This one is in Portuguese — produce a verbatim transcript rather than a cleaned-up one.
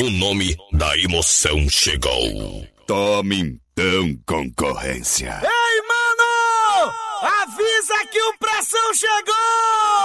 o nome da emoção chegou. Tome então, concorrência. Ei, mano! Avisa que o Pressão chegou!